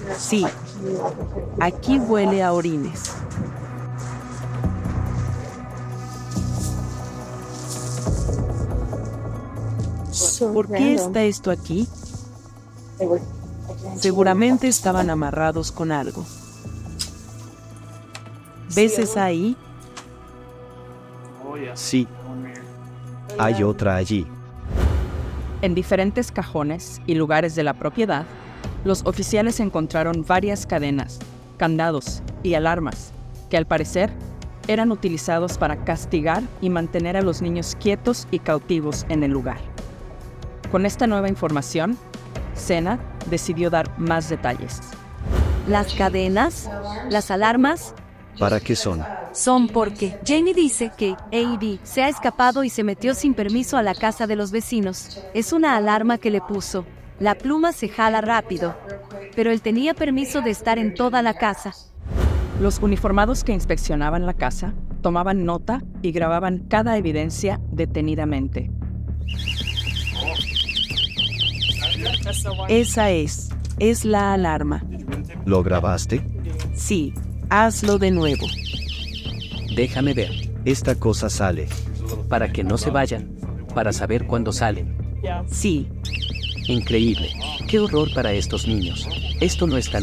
Sí, aquí huele a orines. ¿Por qué está esto aquí? Seguramente estaban amarrados con algo. ¿Ves esa ahí? Sí. Hay otra allí. En diferentes cajones y lugares de la propiedad, los oficiales encontraron varias cadenas, candados y alarmas que al parecer eran utilizados para castigar y mantener a los niños quietos y cautivos en el lugar. Con esta nueva información, Senna decidió dar más detalles. Las cadenas, las alarmas, ¿Para qué son? son porque Jamie dice que A.B. se ha escapado y se metió sin permiso a la casa de los vecinos. Es una alarma que le puso. La pluma se jala rápido, pero él tenía permiso de estar en toda la casa. Los uniformados que inspeccionaban la casa tomaban nota y grababan cada evidencia detenidamente. Esa es la alarma. ¿Lo grabaste? Sí, hazlo de nuevo. Déjame ver, Esta cosa sale. para que no se vayan, para saber cuándo salen. Sí, Increíble. Qué horror para estos niños. Esto no está